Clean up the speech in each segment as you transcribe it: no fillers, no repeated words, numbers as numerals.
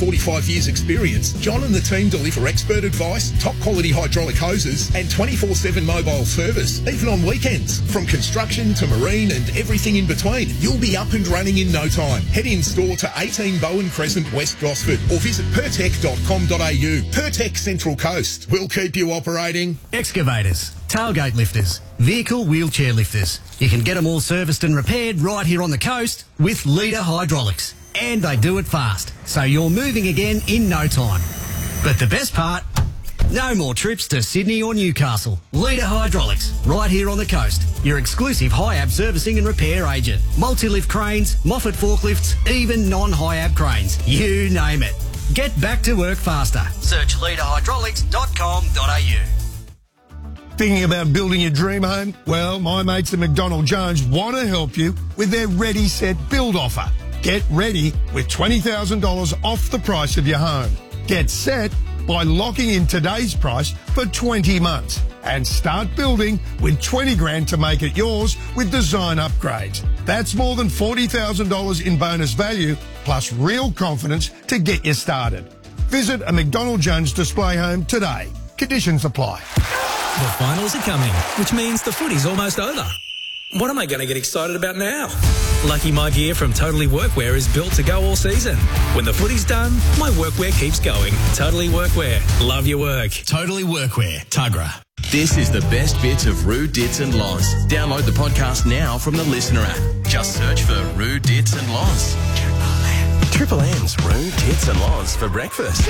45 years experience, John and the team deliver expert advice, top quality hydraulic hoses and 24/7 mobile service, even on weekends. From construction to marine and everything in between, you'll be up and running in no time. Head in store to 18 Bowen Crescent, West Gosford, or visit pertec.com.au. Pertec Central Coast. We'll keep you operating. Excavators, tailgate lifters, vehicle wheelchair lifters. You can get them all serviced and repaired right here on the coast with Leader Hydraulics. And they do it fast, so you're moving again in no time. But the best part, no more trips to Sydney or Newcastle. Leader Hydraulics, right here on the coast. Your exclusive high-ab servicing and repair agent. Multi-lift cranes, Moffat forklifts, even non-high-ab cranes. You name it. Get back to work faster. Search leaderhydraulics.com.au. Thinking about building your dream home? Well, my mates at McDonald Jones want to help you with their Ready Set Build offer. Get ready with $20,000 off the price of your home. Get set by locking in today's price for 20 months and start building with 20 grand to make it yours with design upgrades. That's more than $40,000 in bonus value plus real confidence to get you started. Visit a McDonald Jones display home today. Conditions apply. The finals are coming, which means the footy's almost over. What am I going to get excited about now? Lucky My Gear from Totally Workwear is built to go all season. When the footy's done, my workwear keeps going. Totally Workwear. Love your work. Totally Workwear. Tuggerah. This is the best bits of Roo, Dits and Loz. Download the podcast now from the Listener app. Just search for Roo, Dits and Loz. Triple M's Roo, Dits and Loz for breakfast.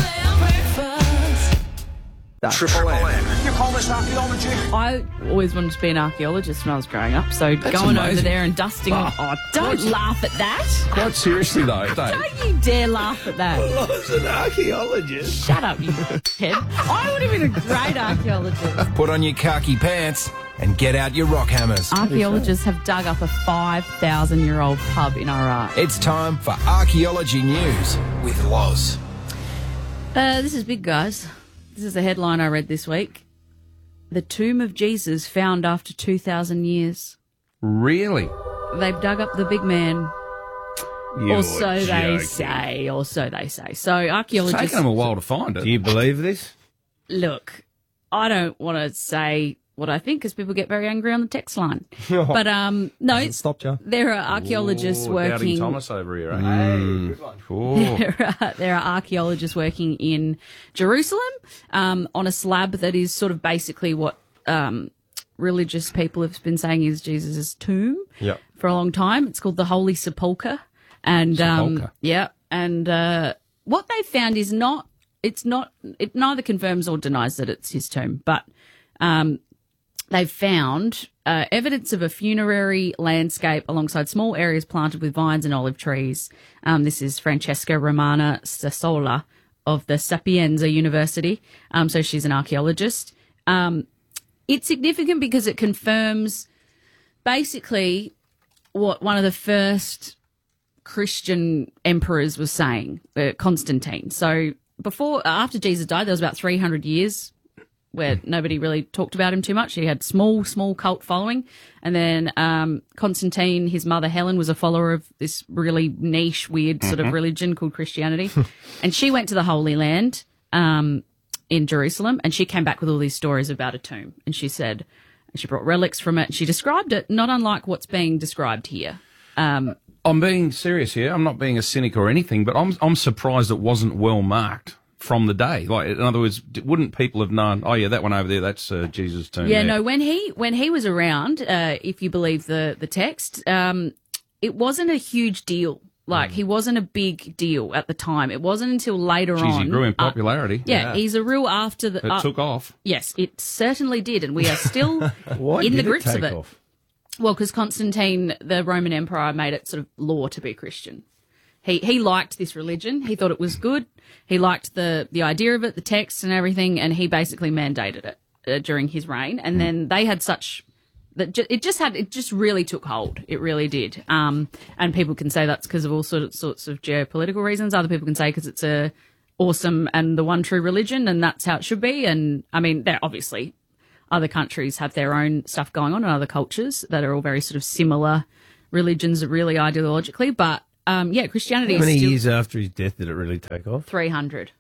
Triple M. You call this archaeology? I always wanted to be an archaeologist when I was growing up, so That's going amazing. over there and dusting... Oh, don't laugh at that. Quite seriously, though, Don't you dare laugh at that. I was an archaeologist. Shut up, you kid. I would have been a great archaeologist. Put on your khaki pants and get out your rock hammers. Archaeologists have dug up a 5,000-year-old pub in Iraq. It's time for Archaeology News with Loz. This is big, guys. This is a headline I read this week. The tomb of Jesus found after 2,000 years. Really? They've dug up the big man. You're Or so they joking. say. Or so they say. So It's archaeologists... taken them a while to find it. Do you believe this? Look, I don't want to say what I think because people get very angry on the text line. But no, Stopped you. there are archaeologists Doubting working... Thomas over here, eh? There are archaeologists working in Jerusalem on a slab that is sort of basically what religious people have been saying is Jesus' tomb for a long time. It's called the Holy Sepulchre. And what they found is it neither confirms or denies that it's his tomb, but they've found evidence of a funerary landscape alongside small areas planted with vines and olive trees. This is Francesca Romana Sassola of the Sapienza University. So she's an archaeologist. It's significant because it confirms basically what one of the first Christian emperors was saying, Constantine. So after Jesus died, there was about 300 years where nobody really talked about him too much. He had small cult following. And then Constantine, his mother Helen, was a follower of this really niche, weird sort of religion called Christianity. And she went to the Holy Land in Jerusalem, and she came back with all these stories about a tomb. And she said, she brought relics from it. She described it not unlike what's being described here. I'm being serious here. I'm not being a cynic or anything, but I'm surprised it wasn't well marked from the day. Like, in other words, wouldn't people have known, oh yeah, that one over there, that's Jesus' tomb. Yeah, there. no, when he was around, if you believe the text, it wasn't a huge deal. Like, he wasn't a big deal at the time. It wasn't until later on. He grew in popularity. Yeah, he's a real after the... It took off. Yes, it certainly did, and we are still in the grips of it. Well, because Constantine, the Roman Emperor, made it sort of law to be Christian. He liked this religion. He thought it was good. He liked the idea of it, the text and everything, and he basically mandated it during his reign. And then they had such that it just really took hold. It really did. And people can say that's because of all sorts of geopolitical reasons. Other people can say because it's a awesome and the one true religion, and that's how it should be. And I mean, there obviously other countries have their own stuff going on and other cultures that are all very sort of similar religions, really ideologically, but Christianity How many is still years after his death did it really take off? 300.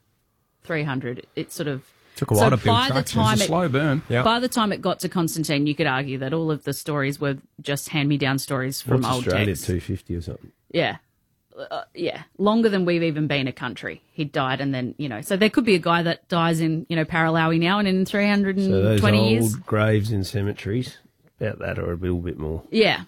It sort of took a while to build by the traction. time It's a slow burn. Yeah. By the time it got to Constantine, you could argue that all of the stories were just hand-me-down stories from What's old Australia, texts. 250 or something? Yeah. Longer than we've even been a country. He died, and then, so there could be a guy that dies in, Paralawi now, and in 320 So those old years. graves in cemeteries, about that or a little bit more. Yeah.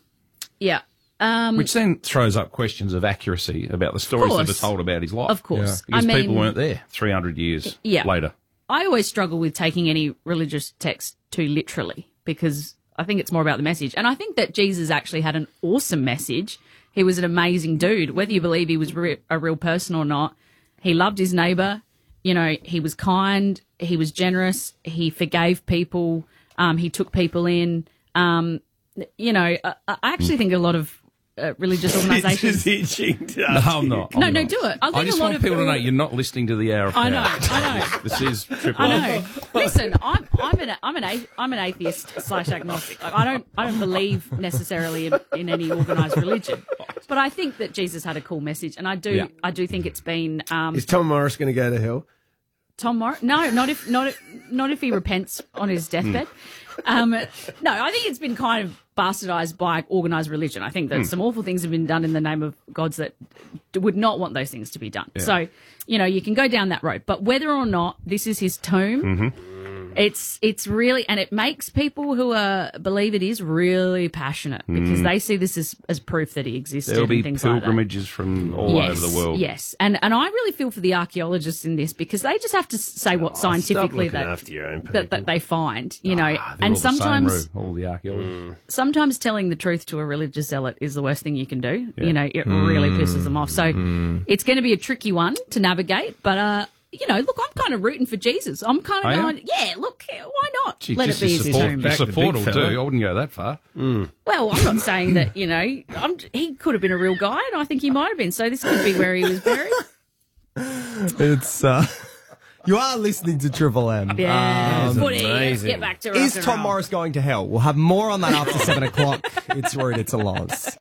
Which then throws up questions of accuracy about the stories that are told about his life. Of course. Because I mean, people weren't there 300 years later. I always struggle with taking any religious text too literally because I think it's more about the message. And I think that Jesus actually had an awesome message. He was an amazing dude. Whether you believe he was a real person or not, he loved his neighbour. He was kind. He was generous. He forgave people. He took people in. I actually think a lot of religious organisations. No, I'm not. No, do it. I just want people to know you're not listening to the Hour of Power. I know. This is Triple I M. know. Listen, I'm an atheist / agnostic. Like, I don't believe necessarily in any organised religion, but I think that Jesus had a cool message, and I do think it's been. Is Tom Morris going to go to hell? Tom Morris? No, not if he repents on his deathbed. No, I think it's been kind of bastardised by organised religion. I think that some awful things have been done in the name of gods that would not want those things to be done. Yeah. So, you can go down that road. But whether or not this is his tomb, it's really, and it makes people who believe it is really passionate because they see this as proof that he existed. There'll be and things like that. pilgrimages from all over the world. Yes, and I really feel for the archaeologists in this because they just have to say what scientifically that they find, and sometimes all the archaeologists. Sometimes telling the truth to a religious zealot is the worst thing you can do. Yeah. It really pisses them off. So it's going to be a tricky one to navigate, but look, I'm kind of rooting for Jesus. I'm kind of going, look, why not? Gee, let it be his tomb. The support will do. I wouldn't go that far. Well, I'm not saying that, he could have been a real guy, and I think he might have been. So this could be where he was buried. It's you are listening to Triple M. Yeah, footy. Let's get back to rock Is and Tom roll. Morris going to hell? We'll have more on that after 7 o'clock. It's Rude, it's a Loz.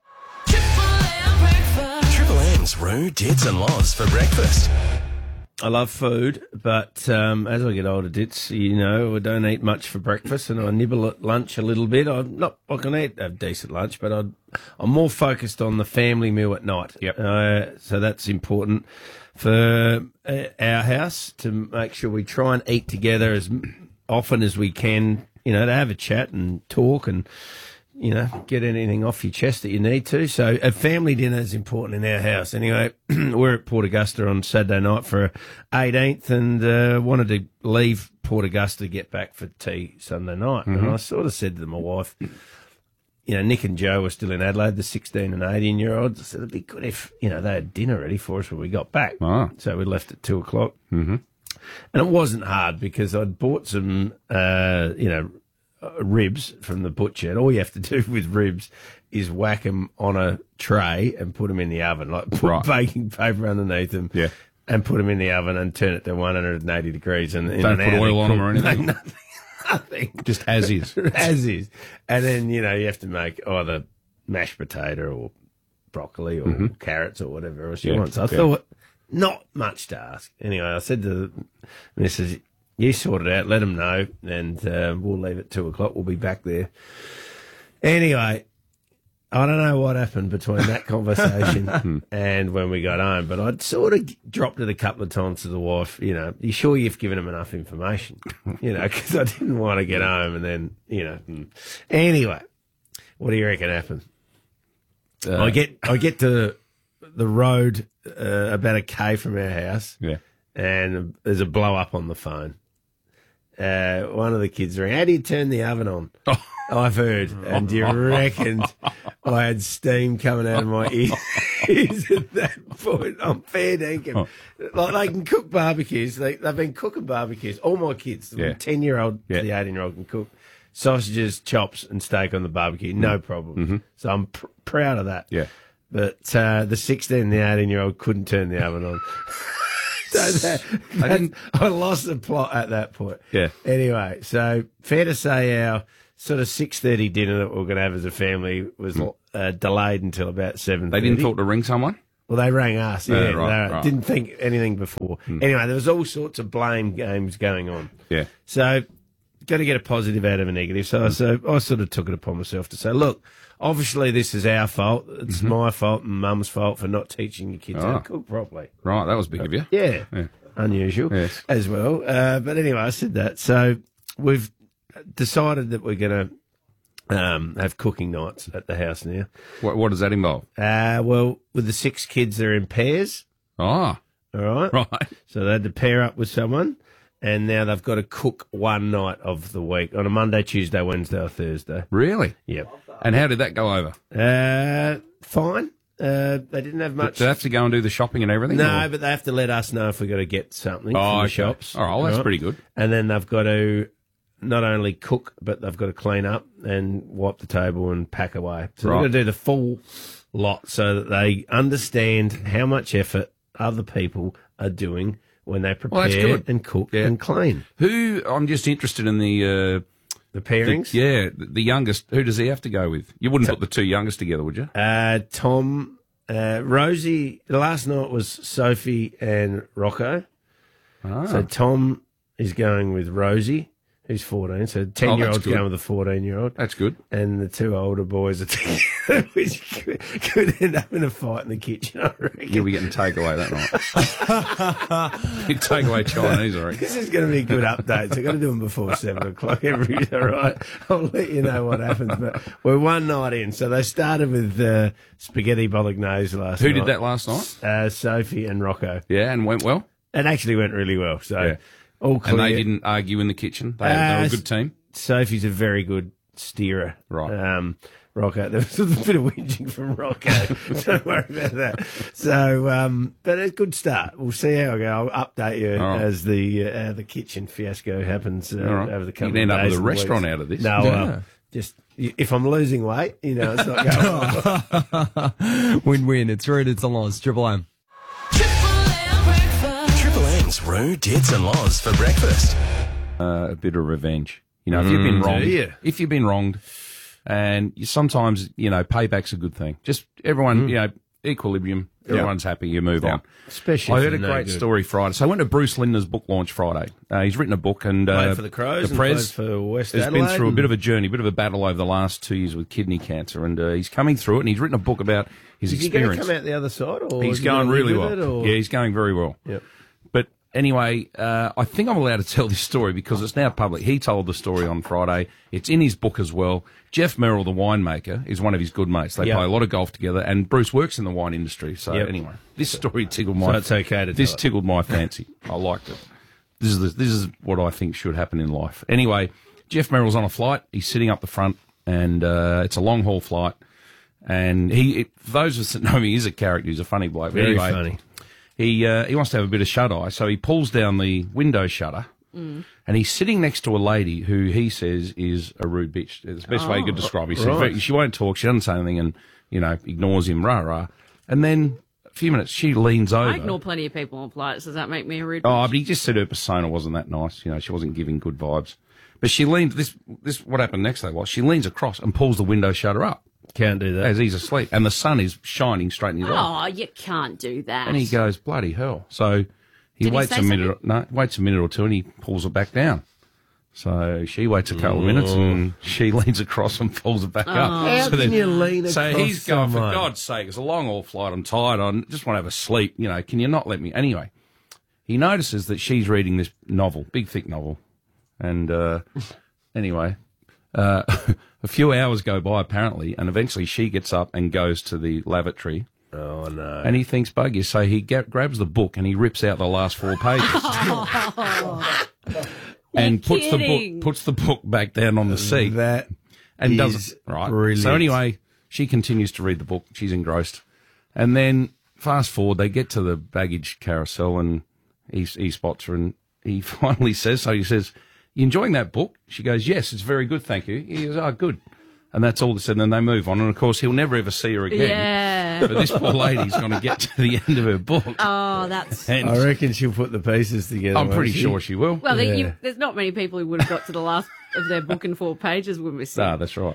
Triple M's Rude, Dits and Loz for breakfast. I love food, but as I get older, Dits, I don't eat much for breakfast, and I nibble at lunch a little bit. I can eat a decent lunch, but I'm more focused on the family meal at night. Yep. So that's important for our house to make sure we try and eat together as often as we can. To have a chat and talk and get anything off your chest that you need to. So a family dinner is important in our house. Anyway, we're at Port Augusta on Saturday night for 18th and wanted to leave Port Augusta to get back for tea Sunday night. And I sort of said to my wife, Nick and Joe were still in Adelaide, the 16 and 18-year-olds. I said it'd be good if, they had dinner ready for us when we got back. Oh. So we left at 2 o'clock. Mm-hmm. And it wasn't hard because I'd bought some, ribs from the butcher, and all you have to do with ribs is whack them on a tray and put them in the oven, like put baking paper underneath them, and put them in the oven and turn it to 180 degrees. And don't put oil on them or anything. Nothing. Just as is. As is. And then, you have to make either mashed potato or broccoli or carrots or whatever else you want. So I thought, not much to ask. Anyway, I said to the missus, you sort it out, let them know, and we'll leave at 2 o'clock. We'll be back there. Anyway, I don't know what happened between that conversation and when we got home, but I'd sort of dropped it a couple of times to the wife, you sure you've given them enough information? Because I didn't want to get home and then, Anyway, what do you reckon happened? I get to the road about a K from our house, and there's a blow up on the phone. One of the kids rang, how do you turn the oven on? I've heard. And do you reckon I had steam coming out of my ears at that point? I'm fair dinkum. Like, they can cook barbecues. They've been cooking barbecues. All my kids, the 10-year-old to the 18-year-old can cook sausages, chops and steak on the barbecue. No problem. So I'm proud of that. Yeah. But the 16 and the 18-year-old couldn't turn the oven on. So I lost the plot at that point. Yeah. Anyway, so fair to say our sort of 6:30 dinner that we were going to have as a family was delayed until about 7:30. They didn't thought to ring someone? Well, they rang us. Yeah, right. Didn't think anything before. Anyway, there was all sorts of blame games going on. Yeah. So, got to get a positive out of a negative. So I sort of took it upon myself to say, look, obviously this is our fault. It's my fault and Mum's fault for not teaching your kids how to cook properly. Right, that was big of you. Yeah. Unusual as well. But anyway, I said that. So we've decided that we're going to have cooking nights at the house now. What does that involve? Well, with the 6 kids, they're in pairs. Oh. All right. Right. So they had to pair up with someone, and now they've got to cook one night of the week on a Monday, Tuesday, Wednesday, or Thursday. Really? Yep. And how did that go over? Fine. They didn't have much. Do they have to go and do the shopping and everything? No, but they have to let us know if we've got to get something from the shops. All right, well, that's pretty good. And then they've got to not only cook, but they've got to clean up and wipe the table and pack away. So they've got to do the full lot so that they understand how much effort other people are doing when they prepare and cook and clean. I'm just interested in the pairings? The youngest. Who does he have to go with? You wouldn't put the 2 youngest together, would you? Tom, Rosie, last night was Sophie and Rocco. Ah. So Tom is going with Rosie, who's 14. So 10-year-old's going with a 14-year-old. That's good. And the 2 older boys are together, which could end up in a fight in the kitchen, I reckon. You'll be getting takeaway that night. You takeaway Chinese, I reckon. This is going to be a good update. So I've got to do them before 7 o'clock every day, all right? I'll let you know what happens. But we're one night in. So they started with spaghetti bolognese last night. Who did that last night? Sophie and Rocco. Yeah, and went well? It actually went really well. So all clear. And they didn't argue in the kitchen? They were a good team? Sophie's a very good steerer. Right. Rocco, there was a bit of whinging from Rocco. Don't worry about that. So, but a good start. We'll see how I go. I'll update you as the kitchen fiasco happens over the coming days. You can end up with a and restaurant weeks. out of this. No, just if I'm losing weight, it's not going. Win-win. It's Rude, it's a loss. Triple M. Triple M's Rude, Tits and Loz for breakfast. A bit of revenge. If you've been wronged. If you've been wronged, and sometimes, payback's a good thing. Just everyone, equilibrium. Everyone's happy. You move on. Especially I heard a great story Friday. So I went to Bruce Linder's book launch Friday. He's written a book and played for the Crows, the Prez played for West has Adelaide been through a bit of a journey, a bit of a battle over the last 2 years with kidney cancer, and he's coming through it. And he's written a book about his experience. Is he going to come out the other side? Or he's going really well. Yeah, he's going very well. Yep. But anyway, I think I'm allowed to tell this story because it's now public. He told the story on Friday. It's in his book as well. Jeff Merrill, the winemaker, is one of his good mates. They play a lot of golf together, and Bruce works in the wine industry. So anyway, this story tickled my. So it's okay to. This tickled my fancy. I liked it. This is what I think should happen in life. Anyway, Jeff Merrill's on a flight. He's sitting up the front, and it's a long haul flight. And for those of us that know him, he's a character. He's a funny bloke. Very anyway, funny. He wants to have a bit of shut eye, so he pulls down the window shutter. And he's sitting next to a lady who he says is a rude bitch. It's the best way you could describe it. He said, she won't talk, she doesn't say anything, and, ignores him, rah-rah. And then a few minutes, she leans over. I ignore plenty of people on flights. Does that make me a rude bitch? Oh, but he just said her persona wasn't that nice. She wasn't giving good vibes. But she leaned, what happened next though was, she leans across and pulls the window shutter up. Can't do that. As he's asleep. And the sun is shining straight in his eye. Oh, you can't do that. And he goes, bloody hell. So he waits a minute or two and he pulls it back down. So she waits a couple of minutes and she leans across and pulls it back up. How can you lean across? So he's going, for God's sake, it's a long haul flight, I'm tired, I just want to have a sleep, can you not let me? Anyway, he notices that she's reading this novel, big thick novel. And anyway, a few hours go by apparently, and eventually she gets up and goes to the lavatory. Oh, no. And he thinks, bug you. So he grabs the book and he rips out the last 4 pages. And puts the book back down on the seat. That and is doesn't right. Brilliant. So anyway, she continues to read the book. She's engrossed. And then fast forward, they get to the baggage carousel and he spots her and he finally says, he says, "You enjoying that book?" She goes, "Yes, it's very good, thank you." He goes, "Oh, good." And that's all they said. And then they move on. And, of course, he'll never ever see her again. Yeah. But this poor lady's going to get to the end of her book. Oh, that's... And I reckon she'll put the pieces together. I'm pretty sure she will. Well, there's not many people who would have got to the last of their book in 4 pages when we see. Ah, that's right.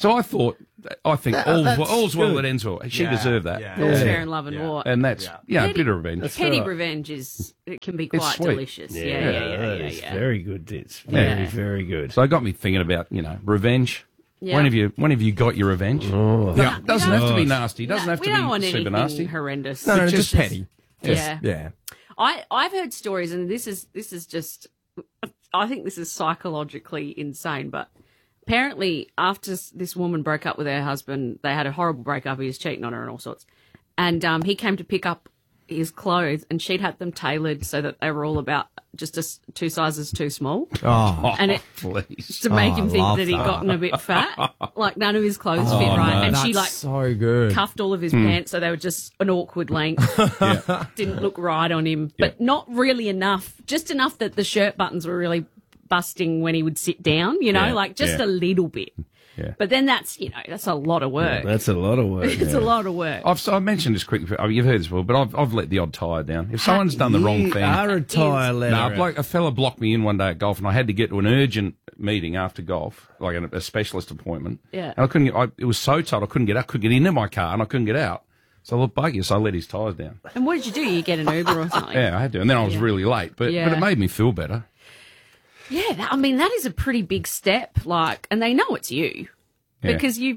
So I think all's well that ends well. She deserved that. All's fair in love and war. And that's, a bit of revenge. Petty revenge it can be quite sweet. delicious. Yeah. Very good, Ditz. Very, very good. So it got me thinking about, revenge. Yeah. When have you got your revenge? Oh. Yeah. Doesn't have to be nasty. Doesn't have to we don't want be super anything nasty. horrendous. No, just petty. Yeah. I've heard stories, and this is just, I think this is psychologically insane, but apparently after this woman broke up with her husband, they had a horrible breakup. He was cheating on her and all sorts. And he came to pick up his clothes, and she'd had them tailored so that they were all about just 2 sizes too small. Oh, and please. To make him think that he'd gotten a bit fat. Like none of his clothes fit right. No. And That's she so good. cuffed all of his pants so they were just an awkward length. Didn't look right on him, but not really enough. Just enough that the shirt buttons were really busting when he would sit down, like just a little bit. Yeah. But then that's a lot of work. That's a lot of work. It's a lot of work. I've mentioned this quickly. You've heard this before, but I've let the odd tyre down. If someone's done the wrong thing, a tyre letter. a fella blocked me in one day at golf, and I had to get to an urgent meeting after golf, like a specialist appointment. Yeah. And I couldn't get. It was so tight, I couldn't get out. Couldn't get into my car, and I couldn't get out. So I looked buggy, so I let his tyres down. And what did you do? You get an Uber or something? Yeah, I had to, and then I was really late. But it made me feel better. Yeah, that is a pretty big step. And they know it's you. Because you've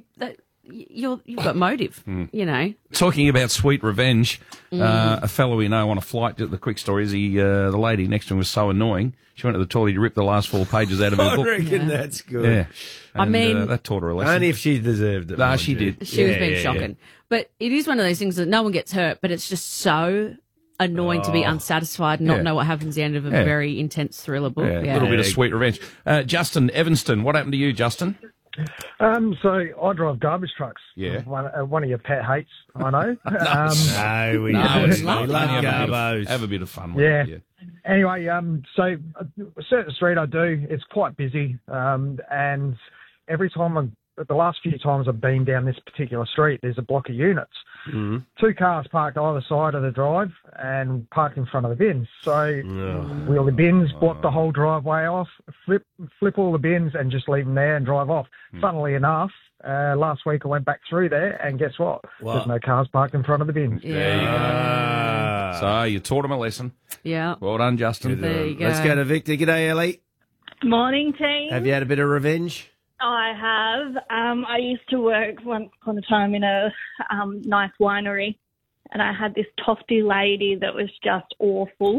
got motive, Talking about sweet revenge, a fellow we know on a flight, the quick story is the lady next to him was so annoying, she went to the toilet to rip the last 4 pages out of her book. I reckon that's good. Yeah. And, I mean... that taught her a lesson. Only if she deserved it. No, she did. She was being shocking. But it is one of those things that no one gets hurt, but it's just so annoying to be unsatisfied and not know what happens at the end of a very intense thriller book. A little bit of sweet revenge. Justin Evanston, what happened to you, Justin? So I drive garbage trucks. Yeah. One of your pet hates, I know. We love garbos. Have a bit of fun with yeah. it. Yeah. Anyway, so a certain street I do, it's quite busy. And every time the last few times I've been down this particular street, there's a block of units. Mm-hmm. 2 cars parked either side of the drive and parked in front of the bins. So wheel the bins, block the whole driveway off, flip all the bins and just leave them there and drive off. Funnily enough, last week I went back through there and guess what? There's no cars parked in front of the bins. There you go. So you taught him a lesson. Yeah. Well done, Justin. There you go. Let's go to Victor. G'day, Ellie. Morning, team. Have you had a bit of revenge? I have. I used to work once upon a time in a nice winery, and I had this tofty lady that was just awful.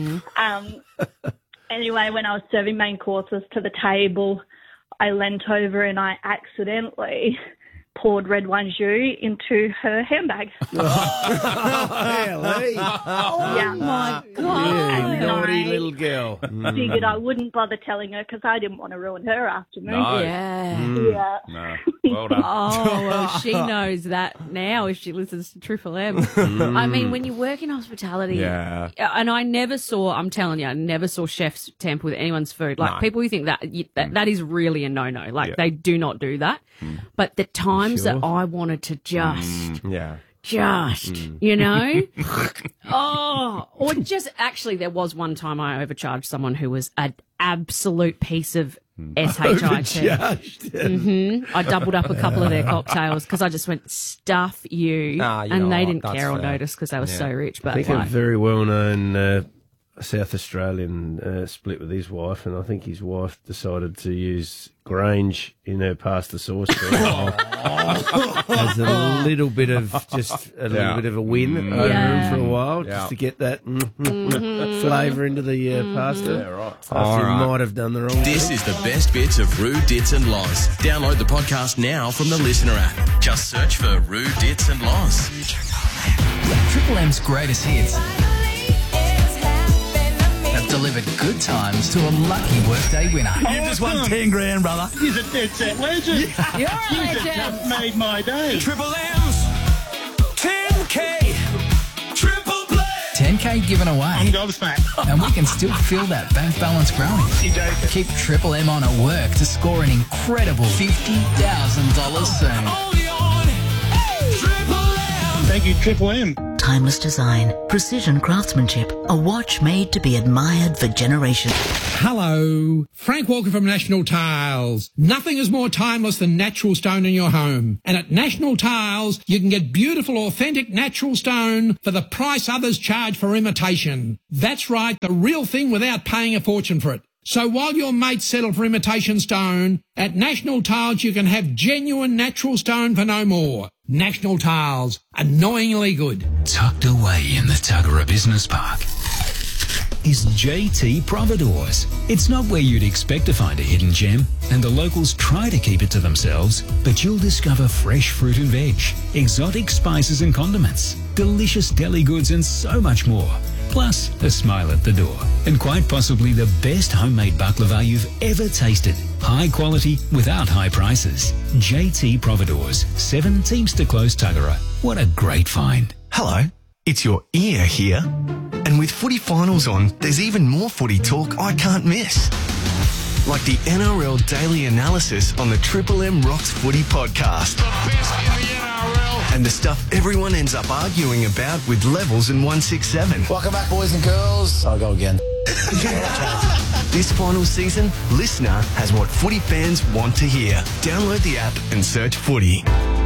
Anyway, when I was serving main courses to the table, I leant over and I accidentally poured red wine jus into her handbag. Ellie. Oh, my God. You naughty little girl. Figured I wouldn't bother telling her because I didn't want to ruin her afternoon. No. Yeah. Yeah. No. Well done. Oh, well, she knows that now if she listens to Triple M. I mean, when you work in hospitality, and I never saw, I'm telling you, I never saw chefs tamper with anyone's food. Like, people who think that is really a no-no. Like, they do not do that. But the times that I wanted to just, or just, actually, there was one time I overcharged someone who was an absolute piece of SHIT. I doubled up a couple of their cocktails because I just went, stuff you. And they didn't care or notice because they were so rich. But I think a very well-known South Australian split with his wife, and I think his wife decided to use Grange in her pasta sauce as a little bit of a win over him for a while, just to get that flavour into the pasta. Yeah, right. He might have done the wrong This thing. is the best bits of Rue, Dits and Loz. Download the podcast now from the Listener app. Just search for Rue, Dits and Loz. Triple M's greatest hits have delivered good times to a lucky workday winner. You just won 10 grand, brother. He's a dead set legend. You're a legend. Just made my day. Triple M's 10K triple play. 10K given away. I'm gobsmacked. And we can still feel that bank balance growing. Keep Triple M on at work to score an incredible $50,000 soon. Thank you, Triple M. timeless design, precision craftsmanship, a watch made to be admired for generations. Hello, Frank Walker from National Tiles. Nothing is more timeless than natural stone in your home. And at National Tiles, you can get beautiful, authentic natural stone for the price others charge for imitation. That's right, the real thing without paying a fortune for it. So while your mates settle for imitation stone, at National Tiles you can have genuine natural stone for no more. National Tiles, annoyingly good. Tucked away in the Tuggerah Business Park is JT Providores. It's not where you'd expect to find a hidden gem, and the locals try to keep it to themselves, but you'll discover fresh fruit and veg, exotic spices and condiments, delicious deli goods and so much more. Plus, a smile at the door. And quite possibly the best homemade baklava you've ever tasted. High quality without high prices. JT Providores, 7 Teamster Close, Tuggerah. What a great find. Hello, it's your ear here. And with footy finals on, there's even more footy talk I can't miss. Like the NRL Daily Analysis on the Triple M Rocks Footy Podcast. The best in the NRL. And the stuff everyone ends up arguing about with Levels and 167. Welcome back, boys and girls. I'll go again. This final season, Listener has what footy fans want to hear. Download the app and search Footy.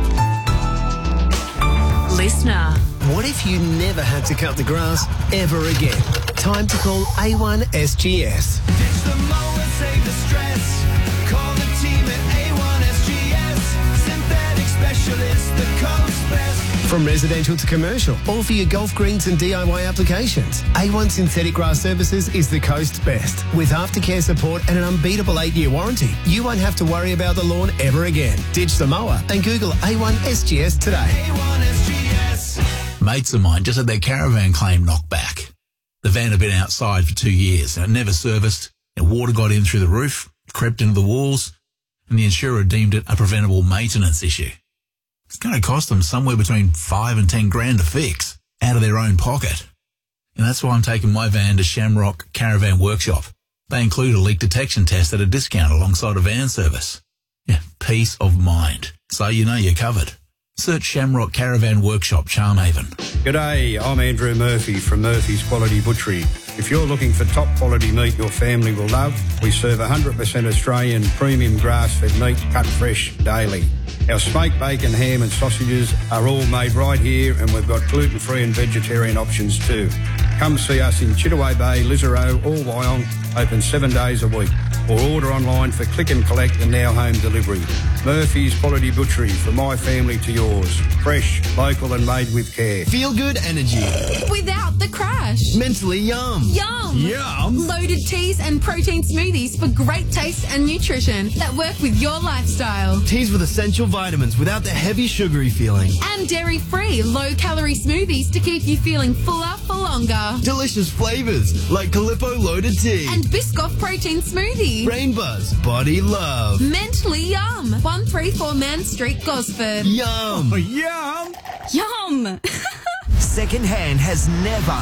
Listener. What if you never had to cut the grass ever again? Time to call A1 SGS. Ditch the mower, save the stress. Call the team at A1 SGS. Synthetic specialist, the coast best. From residential to commercial, all for your golf greens and DIY applications. A1 Synthetic Grass Services is the coast's best. With aftercare support and an unbeatable 8-year warranty, you won't have to worry about the lawn ever again. Ditch the mower and Google A1 SGS today. A1 SGS. Mates of mine just had their caravan claim knocked back. The van had been outside for 2 years and it never serviced. And water got in through the roof, crept into the walls, and the insurer deemed it a preventable maintenance issue. It's going to cost them somewhere between 5 and 10 grand to fix, out of their own pocket. And that's why I'm taking my van to Shamrock Caravan Workshop. They include a leak detection test at a discount alongside a van service. Yeah, peace of mind. So you know you're covered. Search Shamrock Caravan Workshop, Charmhaven. G'day, I'm Andrew Murphy from Murphy's Quality Butchery. If you're looking for top quality meat your family will love, we serve 100% Australian premium grass-fed meat cut fresh daily. Our smoked bacon, ham and sausages are all made right here, and we've got gluten-free and vegetarian options too. Come see us in Chittaway Bay, Lisarow or Wyong, open 7 days a week. Or order online for click and collect and now home delivery. Murphy's Quality Butchery, from my family to yours. Fresh, local and made with care. Feel good energy. Without the crash. Mentally yum. Yum. Yum. Loaded teas and protein smoothies for great taste and nutrition that work with your lifestyle. Teas with essential vitamins without the heavy sugary feeling. And dairy-free, low-calorie smoothies to keep you feeling fuller for longer. Delicious flavours like Calippo Loaded Tea. And Biscoff Protein Smoothie. Brain Buzz Body Love. Mentally Yum. 134 Man Street, Gosford. Yum. Yum. Yum. Secondhand has never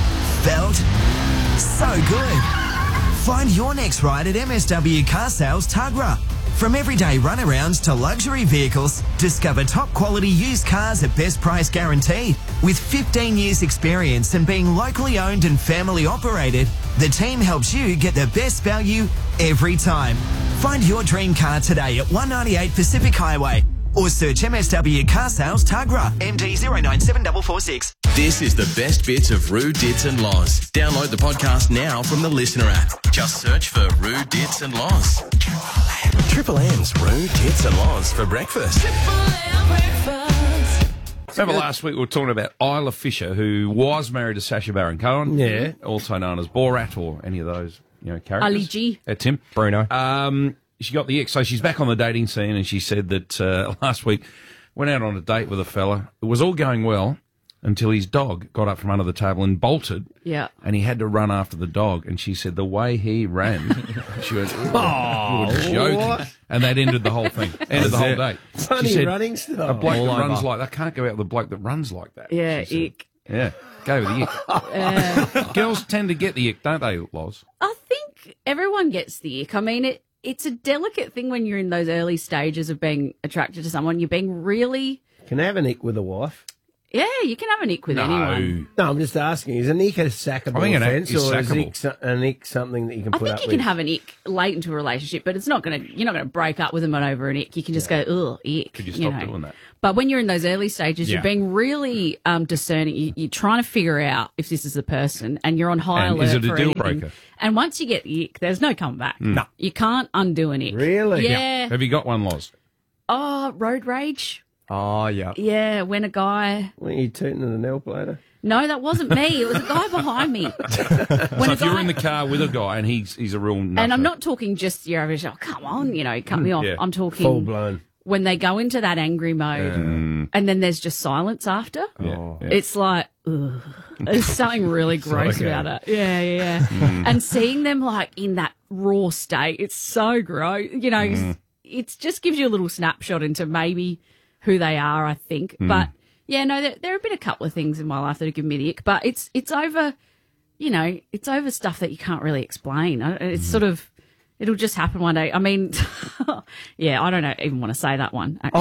felt so good. Find your next ride at MSW Car Sales Tuggerah. From everyday runarounds to luxury vehicles, discover top quality used cars at best price guaranteed. With 15 years experience and being locally owned and family operated, the team helps you get the best value every time. Find your dream car today at 198 Pacific Highway or search MSW Car Sales Tuggerah, MD 097446. This is the best bits of Roo, Dits and Loz. Download the podcast now from the Listener app. Just search for Roo, Dits and Loz. Triple M's Roo, Dits and Loz for breakfast. Remember last week we were talking about Isla Fisher, who was married to Sacha Baron Cohen. Yeah. Also known as Borat or any of those, characters. Ali G. Tim. Bruno. She got the ick, so she's back on the dating scene, and she said that last week went out on a date with a fella. It was all going well until his dog got up from under the table and bolted. Yeah. And he had to run after the dog. And she said the way he ran, she went, oh, you were joking. What? And that ended the whole thing. Ended the whole date. Funny she said, running stuff. A bloke that runs like that, can't go out with a bloke that runs like that. Yeah, ick. Yeah, go with the ick. Girls tend to get the ick, don't they, Loz? I think everyone gets the ick. I mean, it's a delicate thing when you're in those early stages of being attracted to someone. You're being really... Can have an ick with a wife. Yeah, you can have an ick with anyone. No, I'm just asking. Is an ick a sackable I think an ick offence, is or is sackable. an ick something that you can I put think up you with? can have an ick late into a relationship, but it's not you're not gonna break up with them over an ick. You can just go, ugh, ick. Could you stop know. doing that? But when you're in those early stages, Yeah. you're being really discerning. You're trying to figure out if this is the person, and you're on high And alert is it a for deal anything. breaker? And once you get the ick, there's no coming back. No. You can't undo an ick. Really? Yeah. Have you got one, Loz? Oh, road rage. Oh, yeah. Yeah, when a guy... When you tooting at a nail plater? No, that wasn't me. It was a guy behind me. So if you're in the car with a guy and he's a real nutter. And I'm not talking just your average, oh, come on, cut me off. Yeah. I'm talking... Full blown. When they go into that angry mode and then there's just silence after. Yeah. It's like, ugh. There's something really gross okay. about it. Yeah. And seeing them like in that raw state, it's so gross. It just gives you a little snapshot into maybe who they are, I think. But yeah, no, there have been a couple of things in my life that have given me the ick, but it's over, it's over stuff that you can't really explain. It's sort of, it'll just happen one day. I mean, yeah, I don't even want to say that one, actually.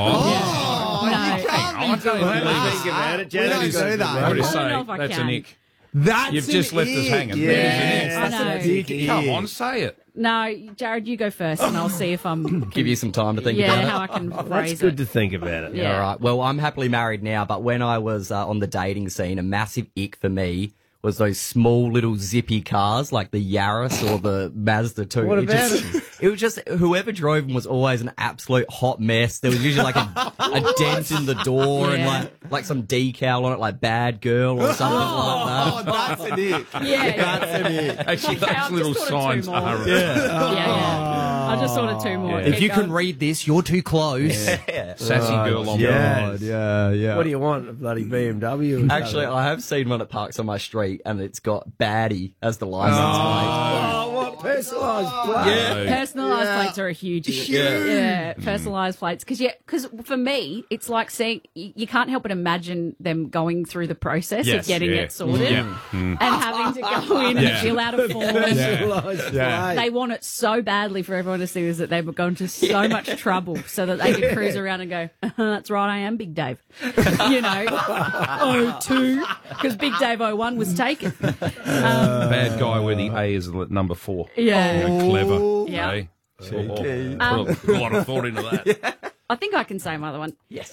I don't believe Think about it, We don't Janet. do that. What do you I don't know say? if I That's can. an ick. That's You've an just left us ick. hanging. Yeah, I know. that's a big Come ick. on, say it. No, Jared, you go first, and I'll see if I'm... Give you some time to think yeah, about it. how I can That's phrase good it. to think about it. Yeah. All right. Well, I'm happily married now, but when I was on the dating scene, a massive ick for me was those small little zippy cars like the Yaris or the Mazda 2. What about it was just whoever drove them was always an absolute hot mess. There was usually like a dent in the door and like some decal on it, like bad girl or something like that. that's an ick. Yeah. That's an ick. Actually, Okay, those I've little just thought of two signs more. are... Yeah. I just thought of two more. Yeah. If Keep you going. can read this, you're too close. Sassy girl on yeah. board. Yeah. What do you want? A bloody BMW? Actually, I have seen one that parks on my street and it's got baddie as the license Oh, what personalised plate? Yeah. Personalised plates are a huge issue. Yeah, personalised plates. Because for me, it's like saying you can't help but imagine them going through the process Yes, of getting yeah. it sorted Yeah. and having to go in and fill out a form. Personalised plate. They want it so badly for everyone to see this that they've gone to so much trouble so that they can cruise around and go, that's right, I am Big Dave. 02, because Big Dave 01 was taken. Bad guy where the A is number 4. Yeah. Clever. Yeah. Eh? Put a lot of thought into that. I think I can say my other one. Yes.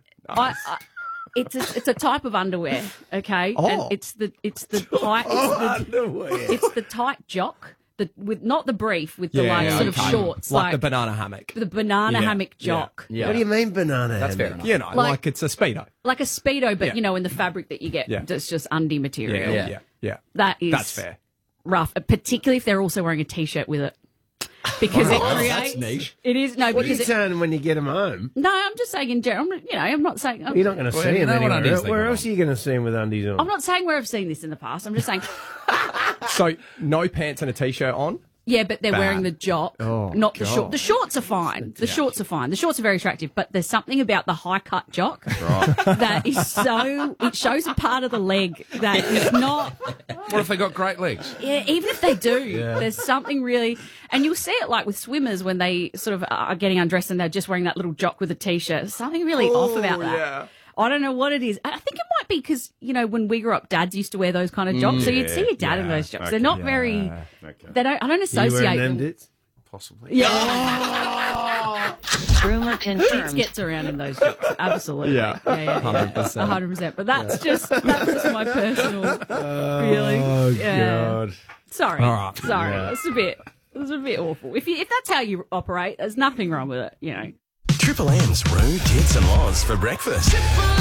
It's a type of underwear, okay? Oh. And it's the tight Underwear. it's the tight jock, with not the brief with the sort of shorts, like the banana hammock. the banana hammock jock. Yeah. What do you mean banana? That's fair hammock? enough. Like it's a Speedo. Like a Speedo, but Yeah. in the fabric that you get, Yeah. that's just undie material. Yeah. That is That's fair. rough, particularly if they're also wearing a t-shirt with it. Because it That's creates... niche. It is... No, What are you because it... saying when you get them home? No, I'm just saying in general. I'm not saying... You're not going to Well, see you them know what anywhere. undies they Where got else are you going to see them with undies on? I'm not saying where I've seen this in the past. I'm just saying... So no pants and a t-shirt on. Yeah, but they're Bad. wearing the jock, not the short. The shorts are fine. The shorts are fine. The shorts are very attractive, but there's something about the high cut jock that is so. It shows a part of the leg that is not. What if they got great legs? Yeah, even if they do, there's something really, and you'll see it like with swimmers when they sort of are getting undressed and they're just wearing that little jock with a t-shirt. There's something really off about that. Yeah. I don't know what it is. I think it might be because, when we grew up, dads used to wear those kind of jocks. So you'd see your dad in those jocks. They're not very, they don't, I don't you associate wearing them them. dits? Possibly. Yeah. Rumor Fitz confirmed. gets around in those jocks. Absolutely. Yeah. 100%. 100%. But that's just my personal feeling. Oh, Yeah. God. Sorry. All right. Sorry. Yeah. It's a bit awful. If that's how you operate, there's nothing wrong with it, Triple M's Rude Tits and Laws for breakfast.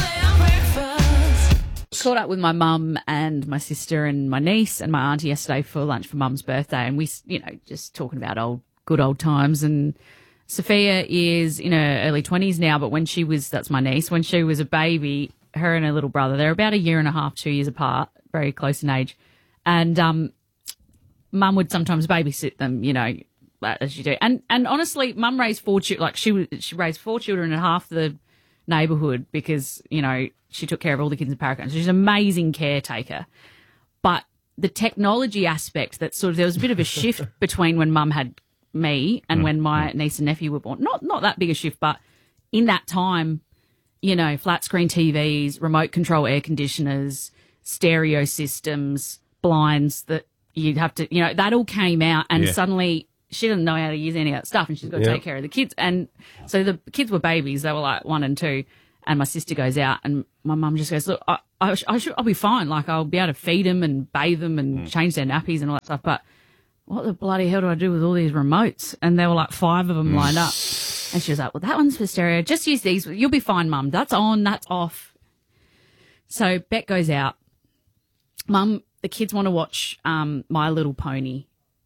Caught up with my mum and my sister and my niece and my auntie yesterday for lunch for mum's birthday, and we, just talking about good old times. And Sophia is in her early 20s now, but that's my niece, when she was a baby, her and her little brother, they're about 1.5 years, 2 years apart, very close in age. And mum would sometimes babysit them, as you do. And honestly, mum raised 4 children, like she raised 4 children in half the neighbourhood because, she took care of all the kids in Paragon. She's an amazing caretaker. But the technology aspect, that sort of, there was a bit of a shift between when mum had me and when my niece and nephew were born. Not that big a shift, but in that time, flat screen TVs, remote control air conditioners, stereo systems, blinds that you'd have to, that all came out, and suddenly she didn't know how to use any of that stuff, and she's got to take care of the kids. And so the kids were babies; they were like 1 and 2. And my sister goes out, and my mum just goes, "Look, I'll be fine. Like, I'll be able to feed them and bathe them and change their nappies and all that stuff. But what the bloody hell do I do with all these remotes?" And there were like 5 of them lined up. And she was like, "Well, that one's for stereo. Just use these. You'll be fine, Mum. That's on. That's off." So Beck goes out. Mum, the kids want to watch My Little Pony.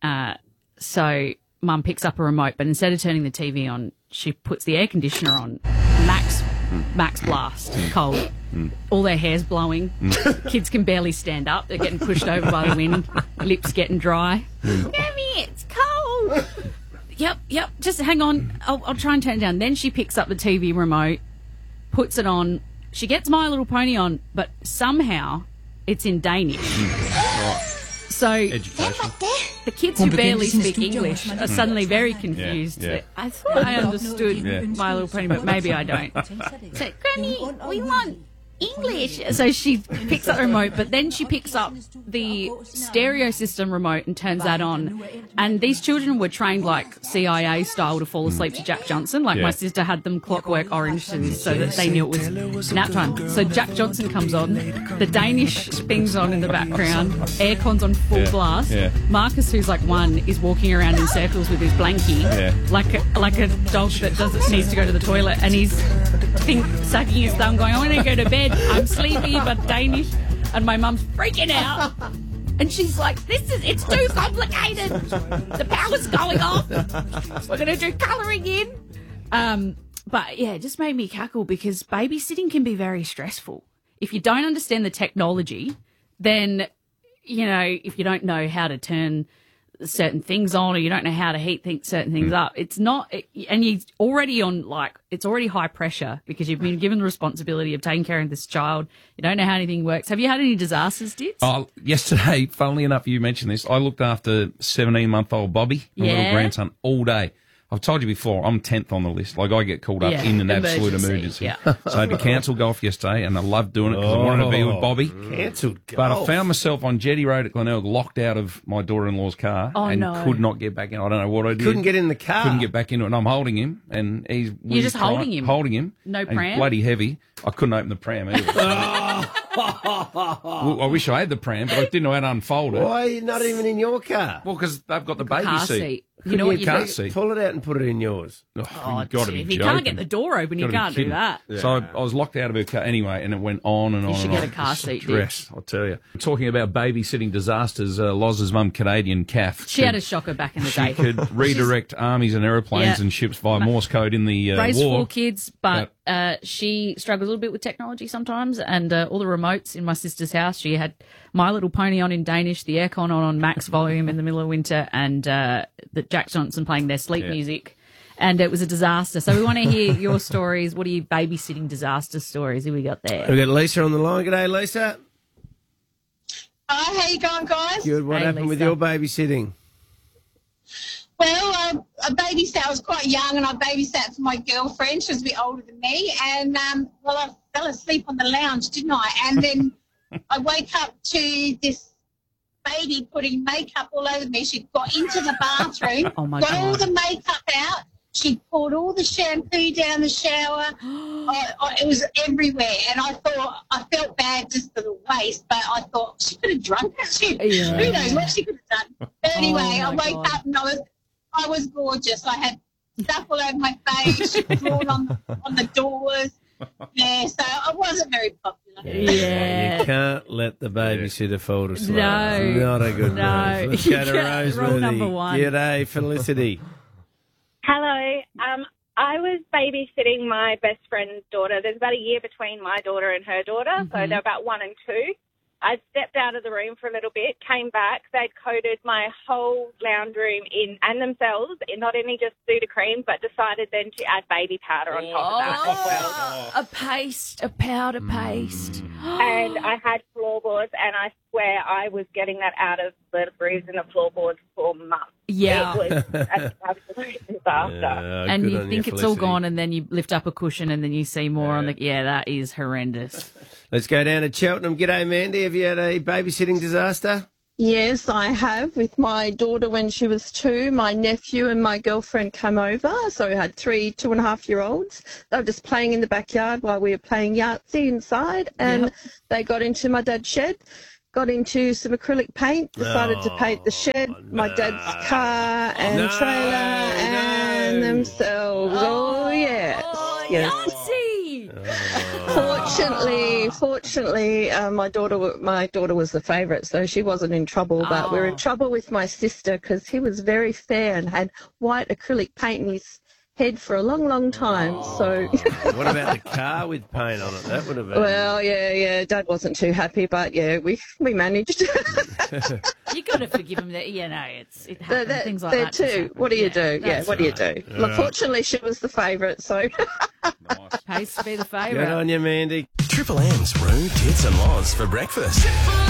So Mum picks up a remote, but instead of turning the TV on, she puts the air conditioner on. Max blast, cold. All their hair's blowing. Kids can barely stand up. They're getting pushed over by the wind. Lips getting dry. Mommy, it's cold. Yep. Just hang on. I'll try and turn it down. Then she picks up the TV remote, puts it on. She gets My Little Pony on, but somehow it's in Danish. So the kids who barely speak English are suddenly very confused. Yeah. I thought I understood My Little Pony, but maybe I don't. So, Granny, we want English. So she picks up the remote, but then she picks up the stereo system remote and turns that on. And these children were trained like CIA style to fall asleep to Jack Johnson. Like my sister had them Clockwork Orange so that they knew it was nap time. So Jack Johnson comes on, the Danish thing's on in the background, aircon's on full blast. Marcus, who's like 1, is walking around in circles with his blankie, like a dog that needs to go to the toilet, and he's sucking his thumb, going, "I want to go to bed. I'm sleepy, but Danish." And my mum's freaking out. And she's like, it's too complicated. The power's going off. We're going to do colouring in. But yeah, it just made me cackle because babysitting can be very stressful. If you don't understand the technology, then, if you don't know how to turn certain things on, or you don't know how to heat certain things up, it's not, and you're already on, it's already high pressure because you've been given the responsibility of taking care of this child. You don't know how anything works. Have you had any disasters, Dits? Oh, yesterday, funnily enough, you mentioned this, I looked after 17-month-old Bobby, my little grandson, all day. I've told you before, I'm 10th on the list. Like, I get called up in an absolute emergency. Yeah. So I had to cancel golf yesterday, and I loved doing it because I wanted to be with Bobby. Cancelled golf. But I found myself on Jetty Road at Glenelg, locked out of my daughter-in-law's car and could not get back in. I don't know what I did. Couldn't get in the car. Couldn't get back into it. And I'm holding him, and You're just holding him? Holding him. No and pram? He's bloody heavy. I couldn't open the pram either. Well, I wish I had the pram, but I didn't know how to unfold it. Why are you not even in your car? Well, because they've got the baby car seat. You know what you do? Pull it out and put it in yours. Oh, you've got to be if you joking. can't get the door open, you can't do that. Yeah. So I was locked out of her car anyway, and it went on and on. You should and get on. a car seat. Stress, I'll tell you. Talking about babysitting disasters, Loz's mum, Canadian Kath. She had a shocker back in the day. She could redirect armies and aeroplanes and ships via Morse code in the raised war. 4 kids, but she struggles a little bit with technology sometimes, and all the remotes in my sister's house, she had My Little Pony on in Danish, the aircon on max volume in the middle of winter, and the Jack Johnson playing their sleep music, and it was a disaster. So we want to hear your stories. What are your babysitting disaster stories have we got there? We've got Lisa on the line. G'day, Lisa. Hi, how you going, guys? Good. What happened with your babysitting? Well, I babysat. I was quite young, and I babysat for my girlfriend. She was a bit older than me, and I fell asleep on the lounge, didn't I? And then I wake up to this baby putting makeup all over me. She got into the bathroom, got all the makeup out. She poured all the shampoo down the shower. It was everywhere, and I felt bad just for the waste, but I thought she could have drunk it. Who knows what she could have done? But anyway, I wake up and I was gorgeous. I had stuff all over my face. She was drawn on the doors. Yeah, so I wasn't very popular. Yeah. You can't let the babysitter fall asleep. No. It's not a good move. Let's go to Roseworthy. Rule number 1. G'day, Felicity. Hello. I was babysitting my best friend's daughter. There's about a year between my daughter and her daughter, so they're about 1 and 2. I stepped out of the room for a little bit, came back. They'd coated my whole lounge room and themselves in not only just Sudocreme, but decided then to add baby powder on top of that as well. A powder paste. And I had floorboards, and I swear I was getting that out of the grooves in the floorboards for months. Yeah. It was an absolute disaster. And you think it's all gone, and then you lift up a cushion, and then you see more on the. Yeah, that is horrendous. Let's go down to Cheltenham. G'day, Mandy. Have you had a babysitting disaster? Yes, I have. With my daughter when she was 2, my nephew and my girlfriend came over. So we had 3 2.5-year-olds. They were just playing in the backyard while we were playing Yahtzee inside. And they got into my dad's shed, got into some acrylic paint, decided to paint the shed, my dad's car and trailer and themselves. Oh, yes. Fortunately, my daughter was the favourite, so she wasn't in trouble. But we were in trouble with my sister because he was very fair and had white acrylic paint in his head for a long, long time. So, what about the car with paint on it? That would have been. Well, yeah. Dad wasn't too happy, but yeah, we managed. You got to forgive him. That it happens. Things like that too. What do you do? Yeah, what do you do? Look, fortunately, she was the favourite, so. Pays to be the favourite. Good on you, Mandy. Triple M's Roo, Tits and Loz for breakfast.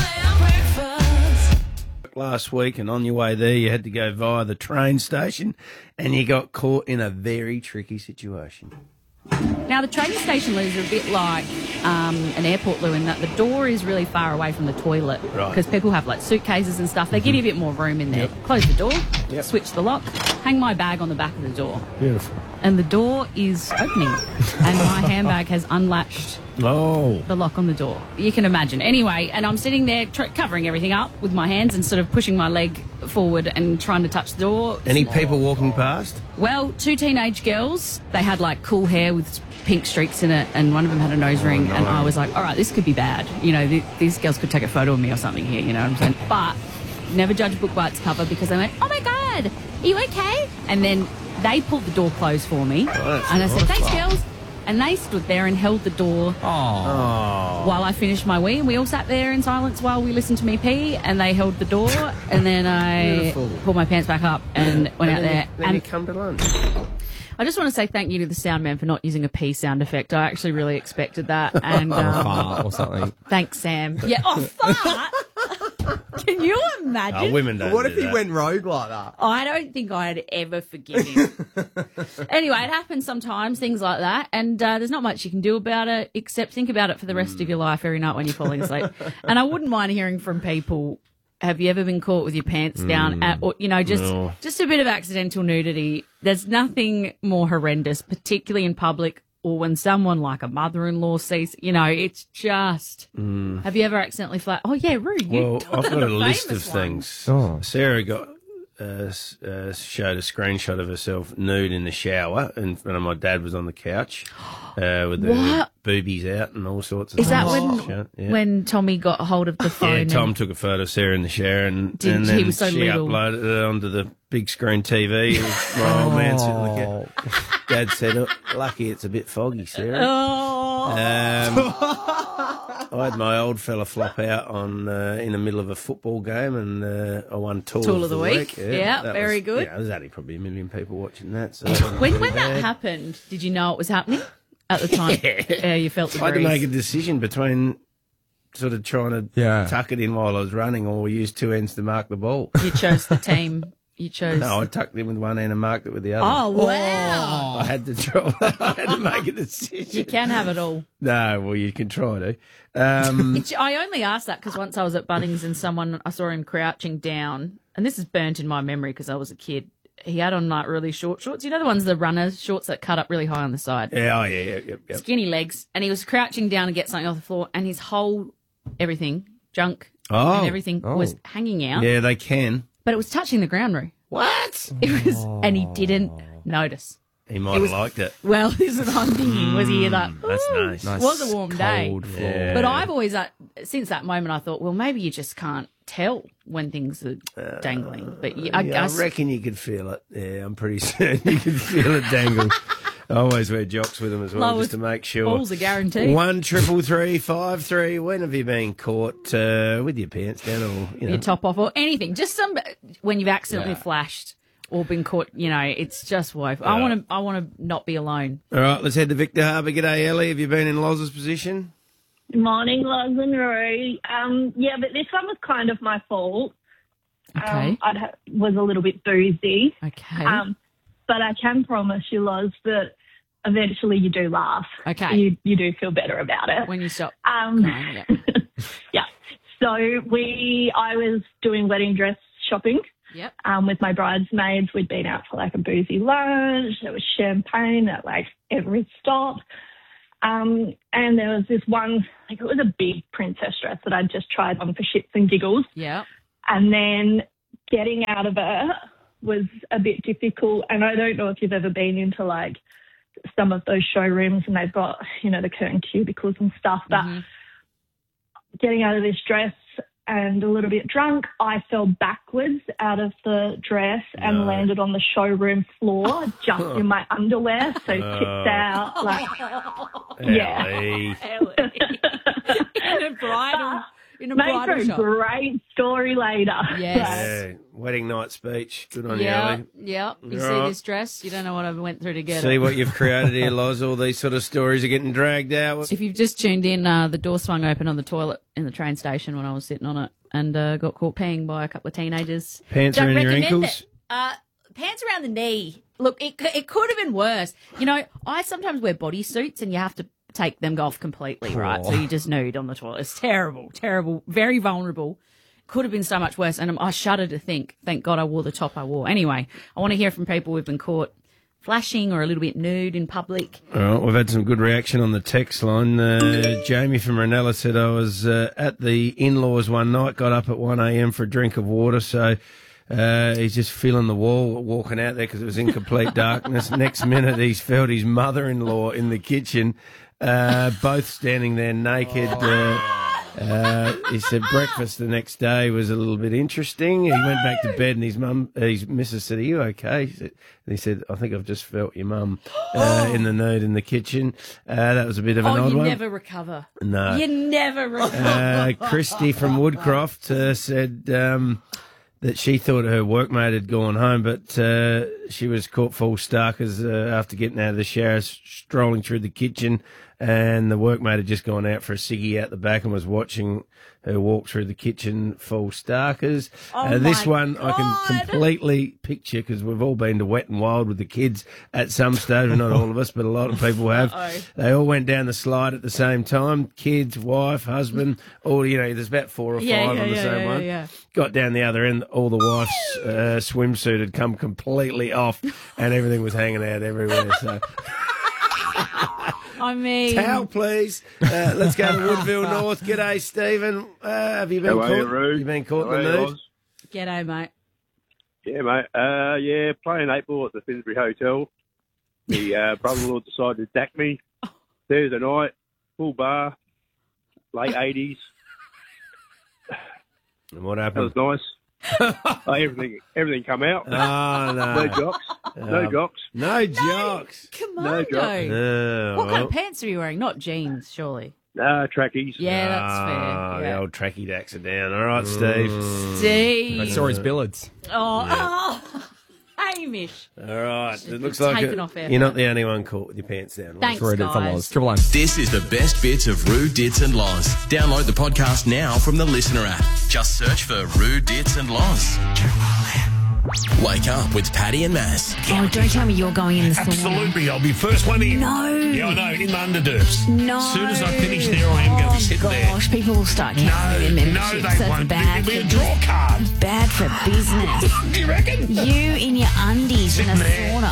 Last week, and on your way there, you had to go via the train station, and you got caught in a very tricky situation. Now, the train station loos are a bit like an airport loo in that the door is really far away from the toilet. Right. Because people have like suitcases and stuff. They give you a bit more room in there. Yep. Close the door, switch the lock, hang my bag on the back of the door. Beautiful. And the door is opening, and my handbag has unlatched the lock on the door. You can imagine. Anyway, and I'm sitting there covering everything up with my hands and sort of pushing my leg forward and trying to touch the door. Any people walking past? Well, 2 teenage girls. They had like cool hair with pink streaks in it, and one of them had a nose ring, and I was like, all right, this could be bad. You know, these girls could take a photo of me or something here, you know what I'm saying? But never judge a book by its cover, because they went, oh my God, are you okay? And then they pulled the door closed for me, and I said, thanks, girls. And they stood there and held the door while I finished my wee. And we all sat there in silence while we listened to me pee. And they held the door. And then I pulled my pants back up and went out there. Then you come to lunch. I just want to say thank you to the sound man for not using a pee sound effect. I actually really expected that. And fart or something. Thanks, Sam. Yeah, fart. Can you imagine? Women don't. What if he went rogue like that? I don't think I'd ever forgive him. Anyway, it happens sometimes, things like that, and there's not much you can do about it except think about it for the rest of your life every night when you're falling asleep. And I wouldn't mind hearing from people, have you ever been caught with your pants down at, or, you know, just a bit of accidental nudity? There's nothing more horrendous, particularly in public, or when someone like a mother-in-law sees, you know, it's just. Have you ever accidentally Oh yeah, Roo. Well, I've got a list of things. Sarah got showed a screenshot of herself nude in the shower, and my dad was on the couch with the boobies out and all sorts of things. Is that when Tommy got hold of the phone? Yeah, Tom took a photo of Sarah in the shower, and then he was so she little. uploaded it onto the big screen TV. My old man sitting looking at. Dad said, lucky it's a bit foggy, Sarah. I had my old fella flop out on in the middle of a football game, and I won Tool of the Week. Yeah, very good. Yeah, there's only probably 1 million people watching that. So when that happened, did you know it was happening at the time? Yeah, you felt the I had to breeze. make a decision between sort of trying to tuck it in while I was running, or use 2 ends to mark the ball. You chose the team. You chose. No, I tucked it in with one end and marked it with the other. Oh, wow. I had to make a decision. You can have it all. No, well, you can try to. I only asked that because once I was at Bunnings and I saw him crouching down, and this is burnt in my memory because I was a kid. He had on like really short shorts. You know the ones, the runner shorts that cut up really high on the side? Yeah, yep. Skinny legs. And he was crouching down to get something off the floor, and his whole junk and everything was hanging out. Yeah, they can. But it was touching the ground, Roo. What? It was, and he didn't notice. He might have liked it. Well, this is what I'm thinking. Was he like, that's nice. It was a warm day. Floor. Yeah. But I've always, since that moment, I thought, well, maybe you just can't tell when things are dangling. But I reckon you could feel it. Yeah, I'm pretty certain you could feel it dangle. I always wear jocks with them as well, just to make sure. Balls are guaranteed. 1333 53. When have you been caught with your pants down, or your top off, or anything? Just when you've accidentally flashed or been caught. You know, it's just woeful. I want to not be alone. All right, let's head to Victor Harbour. G'day, Ellie. Have you been in Loz's position? Morning, Loz and Roo. Yeah, but this one was kind of my fault. Okay. I was a little bit boozy. Okay. But I can promise you, Loz, that eventually you do laugh. Okay. You do feel better about it. When you stop crying, yeah. Yeah. So I was doing wedding dress shopping. Yep. With my bridesmaids. We'd been out for like a boozy lunch. There was champagne at like every stop. And there was this one, like it was a big princess dress that I'd just tried on for shits and giggles. Yeah. And then getting out of it was a bit difficult. And I don't know if you've ever been into like some of those showrooms and they've got, you know, the curtain cubicles and stuff. But getting out of this dress and a little bit drunk, I fell backwards out of the dress and landed on the showroom floor just in my underwear. So tipped out. Like, In a Made bridal for a shop. great story later. Yes. Yeah, wedding night speech. Good on you, Yeah, Ellie. yeah. You All see right. this dress? You don't know what I went through to get it. See what you've created here, Loz. All these sort of stories are getting dragged out. If you've just tuned in, the door swung open on the toilet in the train station when I was sitting on it and got caught peeing by a couple of teenagers. Pants Don't around your recommend ankles? it. Pants around the knee. Look, it could have been worse. You know, I sometimes wear bodysuits and you have to take them off completely, right? So you're just nude on the toilet. It's terrible, terrible, very vulnerable. Could have been so much worse. And I shudder to think, thank God I wore the top I wore. Anyway, I want to hear from people who've been caught flashing or a little bit nude in public. All right, we've had some good reaction on the text line. Jamie from Ranella said, I was at the in-laws one night, got up at 1 a.m. for a drink of water, so he's just feeling the wall walking out there because it was in complete darkness. Next minute, he's felt his mother-in-law in the kitchen, both standing there naked. He said breakfast the next day was a little bit interesting. He went back to bed and his missus said, are you okay? He said, I think I've just felt your mum in the nude in the kitchen. That was a bit of an odd you one. never recover. No. You never recover. Christy from Woodcroft said that she thought her workmate had gone home, but she was caught full starkers after getting out of the shower, strolling through the kitchen, and the workmate had just gone out for a ciggy out the back and was watching her walk through the kitchen full starkers. This one I can completely picture because we've all been to Wet and Wild with the kids at some stage. Well, not all of us, but a lot of people have. They all went down the slide at the same time. Kids, wife, husband, all, you know, there's about 4 or 5 on the same one. Yeah. Got down the other end, all the wife's swimsuit had come completely off and everything was hanging out everywhere. So, I mean... towel, please. Let's go to Woodville North. G'day, Stephen. Have you been caught? You've been caught in the nude? G'day, mate. Yeah, mate. Yeah, playing 8 ball at the Finsbury Hotel. The brother-in-law decided to dack me Thursday night, full bar, late 80s. And what happened? That was nice. Everything come out. Oh, no. No jocks. No jocks. No jocks. Come on, No jocks. What kind of pants are you wearing? Not jeans, surely. Trackies. Yeah, that's fair. The Yeah. old tracky dacks are down. All right, Steve. Steve. I saw his billets. Oh, Hamish. All right. It looks been like taken off air. you're not the only one caught with your pants down. Thanks, Read it for guys. Loz. Triple M. This is the best bits of Roo, Dits and Loz. Download the podcast now from the Listener app. Just search for Roo, Dits and Loz. Wake up with Paddy and Maz. Oh, don't tell me you're going in the sauna. Absolutely, I'll be first one in. No. Yeah, I know, in the underderps. No. As soon as I finish there, I am going to be sitting there. Gosh, people will start cancelling their memberships. No, they That's won't. bad. It'll be a draw card. Bad for business. Do you reckon? You in your undies in a sauna.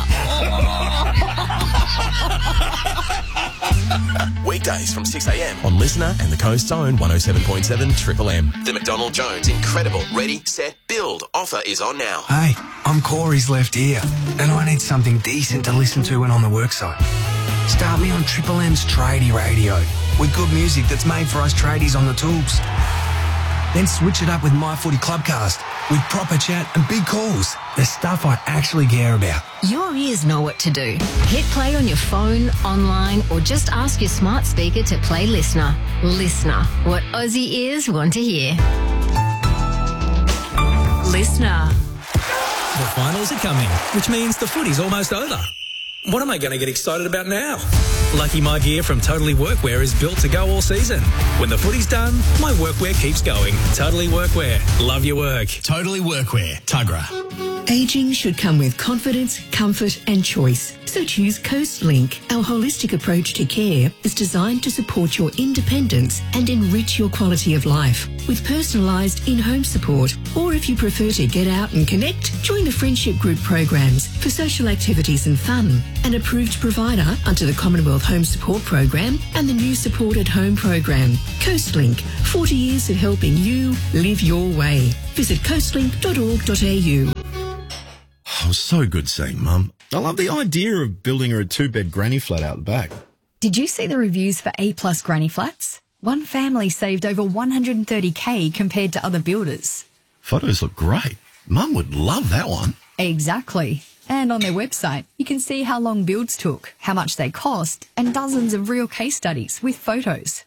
Weekdays from 6 a.m. on Listener and the Coast's own 107.7 Triple M. The McDonald Jones Incredible Ready, Set, Build offer is on now. Hey, I'm Corey's left ear, and I need something decent to listen to when on the worksite. Start me on Triple M's Tradie Radio, with good music that's made for us tradies on the tools. Then switch it up with My Footy Clubcast, with proper chat and big calls. The stuff I actually care about. Your ears know what to do. Hit play on your phone, online, or just ask your smart speaker to play Listener. Listener, what Aussie ears want to hear. Listener. The finals are coming, which means the footy's almost over. What am I going to get excited about now? Lucky My Gear from Totally Workwear is built to go all season. When the footy's done, my workwear keeps going. Totally Workwear. Love your work. Totally Workwear. Tuggerah. Aging should come with confidence, comfort and choice. So choose CoastLink. Our holistic approach to care is designed to support your independence and enrich your quality of life with personalised in-home support. Or if you prefer to get out and connect, join the Friendship Group programs for social activities and fun. An approved provider under the Commonwealth Home Support Program and the new Support at Home program. CoastLink, 40 years of helping you live your way. Visit coastlink.org.au. Oh, so good seeing Mum. I love the idea of building her a 2-bed granny flat out the back. Did you see the reviews for A-plus granny flats? One family saved over $130K compared to other builders. Photos look great. Mum would love that one. Exactly. And on their website, you can see how long builds took, how much they cost, and dozens of real case studies with photos.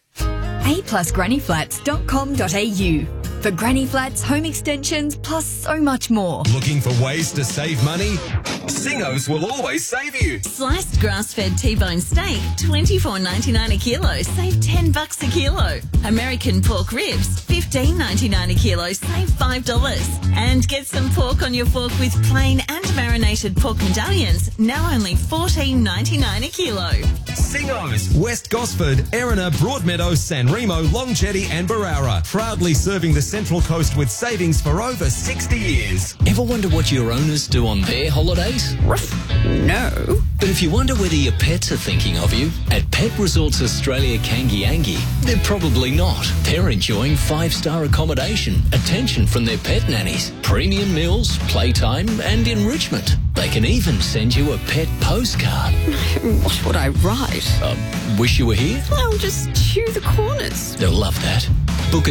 A+grannyflats.com.au for granny flats, home extensions, plus so much more. Looking for ways to save money? Singos will always save you. Sliced grass-fed T-bone steak, $24.99 a kilo, save $10 a kilo. American pork ribs, $15.99 a kilo, save $5. And get some pork on your fork with plain and marinated pork medallions, now only $14.99 a kilo. Singos, West Gosford, Erina, Broadmeadow, San Remo, Long Jetty and Barara. Proudly serving the Central Coast with savings for over 60 years. Ever wonder what your owners do on their holidays? No. But if you wonder whether your pets are thinking of you, at Pet Resorts Australia Kangiangi, they're probably not. They're enjoying 5-star accommodation, attention from their pet nannies, premium meals, playtime and enrichment. They can even send you a pet postcard. What would I write? Wish you were here? I'll just chew the corners. They'll love that. Book at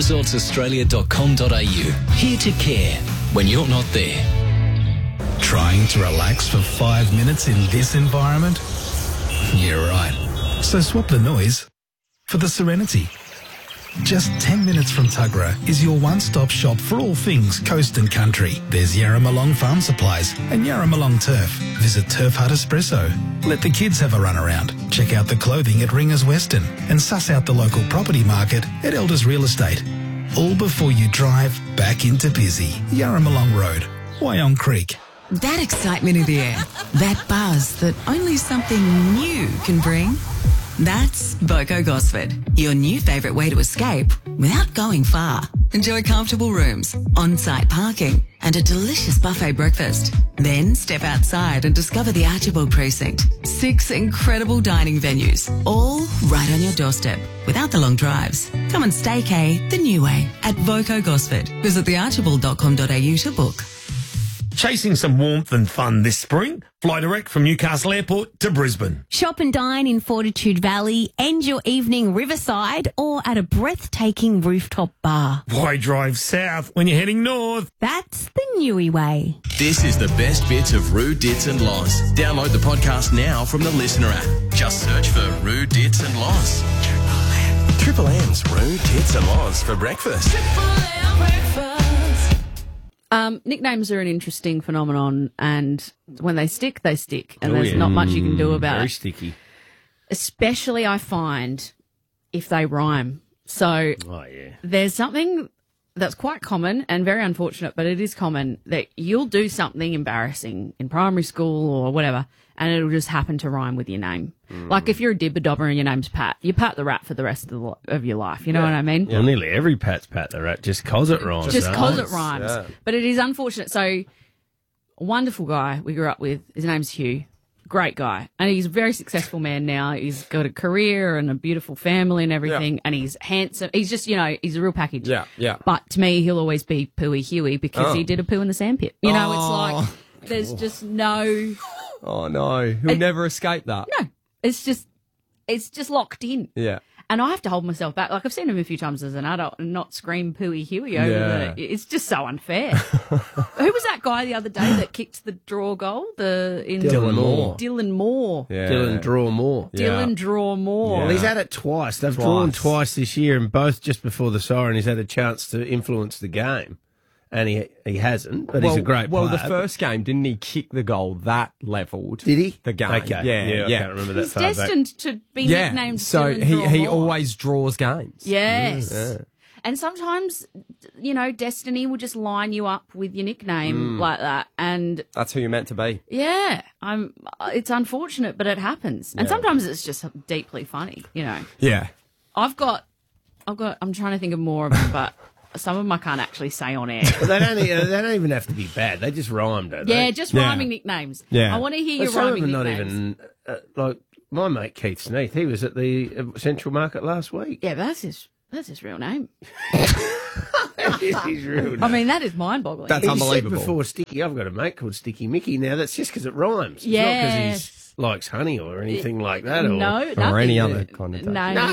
petresortsaustralia.com.au. Here to care when you're not there. Trying to relax for 5 minutes in this environment? Yeah, right. So swap the noise for the serenity. Just 10 minutes from Tuggerah is your one-stop shop for all things coast and country. There's Yarramalong Farm Supplies and Yarramalong Turf. Visit Turf Hut Espresso. Let the kids have a run around. Check out the clothing at Ringers Western and suss out the local property market at Elders Real Estate. All before you drive back into busy Yarramalong Road, Wyong Creek. That excitement in the air, that buzz that only something new can bring. That's Voco Gosford, your new favourite way to escape without going far. Enjoy comfortable rooms, on-site parking and a delicious buffet breakfast. Then step outside and discover the Archibald Precinct. 6 incredible dining venues, all right on your doorstep without the long drives. Come and staycay the new way at Voco Gosford. Visit thearchibald.com.au to book. Chasing some warmth and fun this spring? Fly direct from Newcastle Airport to Brisbane. Shop and dine in Fortitude Valley, end your evening riverside or at a breathtaking rooftop bar. Why drive south when you're heading north? That's the Newey way. This is the best bits of Roo, Dits and Loz. Download the podcast now from the Listener app. Just search for Roo, Dits and Loz. Triple M's Roo, Dits and Loz for breakfast. Nicknames are an interesting phenomenon, and when they stick, they stick, and there's not much you can do about it. Very sticky. Especially, I find, if they rhyme. So there's something that's quite common and very unfortunate, but it is common that you'll do something embarrassing in primary school or whatever, and it'll just happen to rhyme with your name. Like if you're a dibber-dobber and your name's Pat, you Pat the Rat for the rest of your life. You know what I mean? Well, nearly every Pat's Pat the Rat just 'cause it rhymes. Just 'cause it rhymes. Yeah. But it is unfortunate. So, a wonderful guy we grew up with, his name's Hugh. Great guy. And he's a very successful man now. He's got a career and a beautiful family and everything. And he's handsome. He's just, he's a real package. Yeah. But to me, he'll always be Pooey Huey because he did a poo in the sandpit. It's like, there's just no... Oh, no. He'll never escape that. No. It's just locked in. Yeah. And I have to hold myself back. Like, I've seen him a few times as an adult and not scream Pooey Huey over it's just so unfair. Who was that guy the other day that kicked the draw goal? Dylan Moore. Dylan Moore. Yeah. Dylan Draw Moore. Dylan Draw Moore. Well, he's had it twice. They've drawn twice this year, and both just before the siren, he's had a chance to influence the game. and he hasn't, but he's a great player. Well, the first game, didn't he kick the goal that levelled? Did he? The game. Okay. Yeah. I can't remember that He's far back. destined to be nicknamed so Dylan Draw he More. always draws games. Yes. Yeah. And sometimes, destiny will just line you up with your nickname like that. And That's who you're meant to be. yeah, it's unfortunate, but it happens. And sometimes it's just deeply funny, Yeah. I'm trying to think of more of them, but some of them I can't actually say on air. But they don't even have to be bad. They just rhyme, don't they? Yeah, just rhyming nicknames. Yeah. I want to hear your Some of rhyming them nicknames. not even like my mate Keith Sneath. He was at the Central Market last week. Yeah, but that's his real name. He's rude. I mean, that is mind-boggling. That's He unbelievable. said before Sticky, I've got a mate called Sticky Mickey. Now that's just because it rhymes. It's Yes. not because he likes honey or anything like that. Or, No, Or nothing. any other connotation.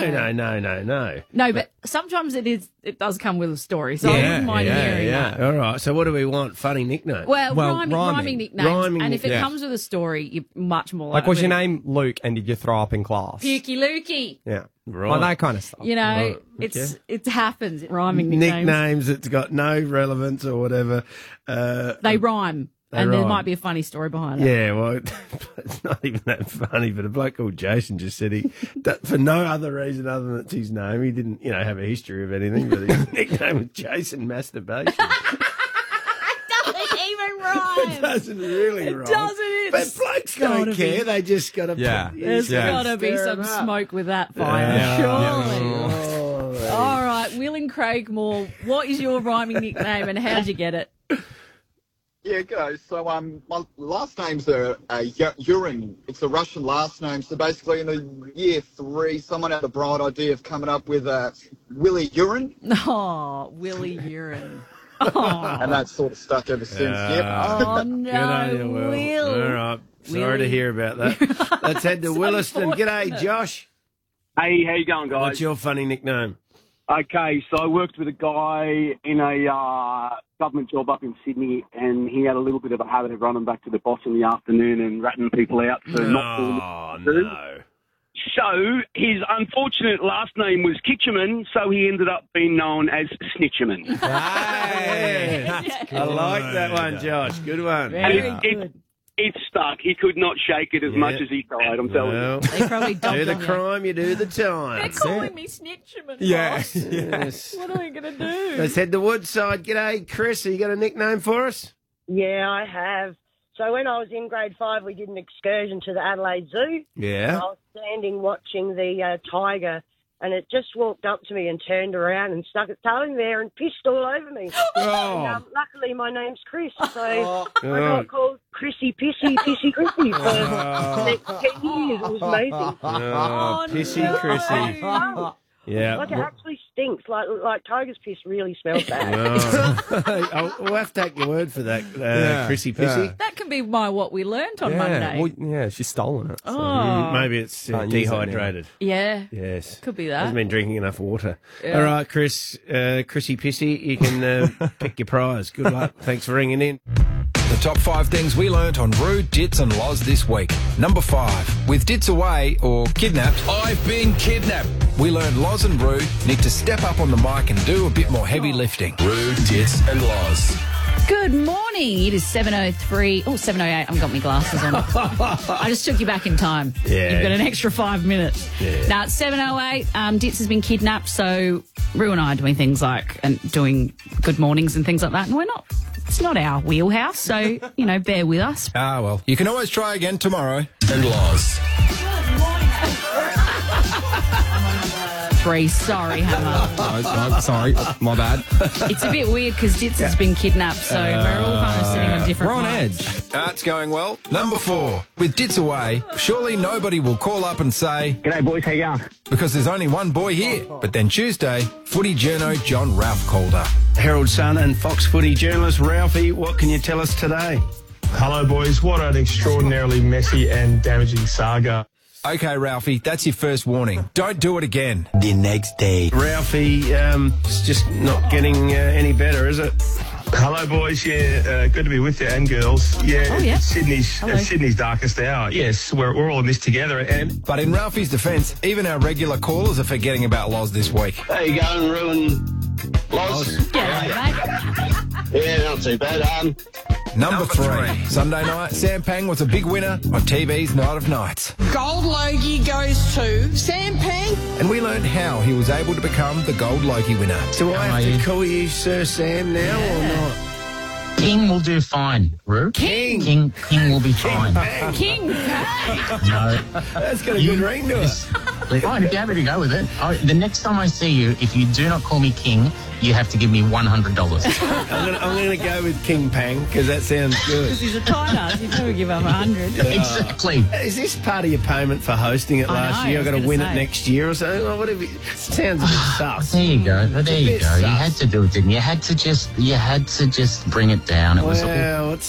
No. No, but sometimes it does come with a story, so I wouldn't mind hearing that. All right. So what do we want? Funny nickname? Well, rhyming nicknames. Rhyming and if it nicknames. comes with a story, you're much more Like, was your likely- name Luke and did you throw up in class? Pukey Lukey. Yeah. Right. Like that kind of stuff. Right, It happens. Rhyming nicknames. Nicknames that's got no relevance or whatever. They rhyme. They and there rhyme. might be a funny story behind it. Yeah, well, it's not even that funny, but a bloke called Jason just said that for no other reason other than it's his name, he didn't, have a history of anything, but his nickname was Jason Masturbation. Doesn't even rhyme. It doesn't really rhyme. Doesn't. But blokes don't care. They just got to There's got to be some smoke with that fire, surely. All right, Will and Craig Moore, what is your rhyming nickname and how'd you get it? Yeah, go. So my last name's Urin. It's a Russian last name. So basically, in the year 3, someone had the bright idea of coming up with Willie Urin. Oh, Willie Urine. And that's sort of stuck ever since. Yep. Oh, no, Good on you, Will. Will. All right. Sorry Willie. to hear about that. Let's head to Williston. G'day, Josh. Hey, how you going, guys? What's your funny nickname? Okay, so I worked with a guy in a government job up in Sydney, and he had a little bit of a habit of running back to the boss in the afternoon and ratting people out for not doing it. No. So his unfortunate last name was Kitcherman, so he ended up being known as Snitcherman. Hey, I like that one, Josh. Good one. And it stuck. He could not shake it as much as he tried, I'm telling you. They probably do the crime, you do the time. They're calling me Snitcherman. Yeah. boss. Yes. What are we going to do? Let's head to Woodside. G'day, Chris. You got a nickname for us? Yeah, I have. So when I was in grade 5, we did an excursion to the Adelaide Zoo. Yeah. And I was standing watching the tiger, and it just walked up to me and turned around and stuck its tail in there and pissed all over me. Oh. And, luckily, my name's Chris, so I Oh. got called Chrissy Pissy Chrissy for the next 10 years. It was amazing. Oh, Pissy Chrissy. Yeah. Like, it actually stinks. Like tiger's piss really smells bad. We'll have to take your word for that, Chrissy Pissy. That can be what we learnt on Monday. Well, yeah, she's stolen it. so- Oh. Maybe it's Can't use it anymore. dehydrated. Yeah. Yes. Could be that. Hasn't been drinking enough water. Yeah. All right, Chris, Chrissy Pissy, you can pick your prize. Good luck. Thanks for ringing in. The top 5 things we learnt on Roo, Dits and Loz this week. Number 5. With Dits away or kidnapped, I've been kidnapped. We learned Loz and Roo need to step up on the mic and do a bit more heavy lifting. Roo, Dits and Loz. Good morning. It is 7:03. Oh, 7:08. I've got my glasses on. I just took you back in time. Yeah. You've got an extra 5 minutes. Yeah. Now, it's 7:08. Ditz has been kidnapped, so Roo and I are doing things like and doing good mornings and things like that, and we're not. It's not our wheelhouse, so, bear with us. Ah, well, you can always try again tomorrow. And Loz. 3. Sorry, Hammer. I'm sorry, my bad. It's a bit weird because Ditz has been kidnapped, so we're all kind of sitting on different We're on mics. edge. That's going well. Number 4. With Dits away, surely nobody will call up and say, G'day, boys. How you going? because there's only one boy here. But then Tuesday, footy journo John Ralph called her. Herald Sun and Fox Footy journalist Ralphie, what can you tell us today? Hello, boys. What an extraordinarily messy and damaging saga. Okay, Ralphie, that's your first warning. Don't do it again. The next day. Ralphie, it's just not getting any better, is it? Hello, boys. Yeah, good to be with you and girls. Yeah, Oh, yeah. Sydney's darkest hour. Yes, we're all in this together. And But in Ralphie's defence, even our regular callers are forgetting about Loz this week. How you going, Roo and Loz. Yeah, not too bad. Number 3. Sunday night, Sam Pang was a big winner on TV's Night of Nights. Gold Logie goes to Sam Pang. And we learned how he was able to become the Gold Logie winner. Do I have to call you Sir Sam now or not? King will do fine, Roo. King will be fine. King Pang. No. That's got a good ring to it. Fine, if you're happy to go with it. The next time I see you, if you do not call me King, you have to give me $100. I'm going to go with King Pang because that sounds good. Because he's a tight ass. He'd never give up 100. Exactly. Is this part of your payment for hosting it last year? I've got to win it next year or something? Or whatever. It sounds a bit sus. There you go. There you go. You had to do it, didn't you? You had to just bring it down. It was well,